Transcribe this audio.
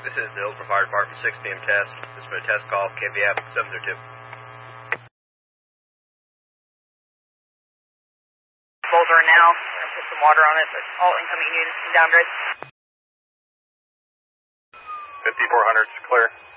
This is the Oakland Fire Department 6 p.m. test. This is a test call, KVF 702. Bowls are in now. We're going to put some water on it, but all incoming units can downgrade. 5400's clear.